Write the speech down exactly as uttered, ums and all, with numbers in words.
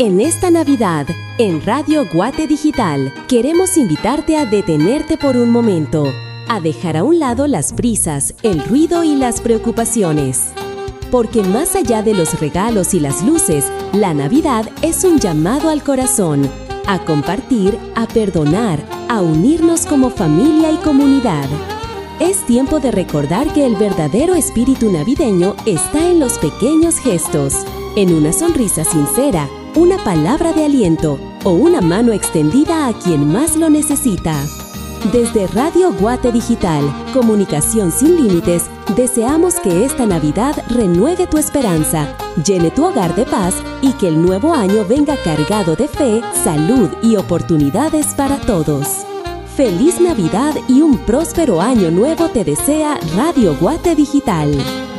En esta Navidad, en Radio Guate Digital, queremos invitarte a detenerte por un momento, a dejar a un lado las prisas, el ruido y las preocupaciones. Porque más allá de los regalos y las luces, la Navidad es un llamado al corazón, a compartir, a perdonar, a unirnos como familia y comunidad. Es tiempo de recordar que el verdadero espíritu navideño está en los pequeños gestos, en una sonrisa sincera, una palabra de aliento o una mano extendida a quien más lo necesita. Desde Radio Guate Digital, Comunicación sin Límites, deseamos que esta Navidad renueve tu esperanza, llene tu hogar de paz y que el nuevo año venga cargado de fe, salud y oportunidades para todos. ¡Feliz Navidad y un próspero año nuevo te desea Radio Guate Digital!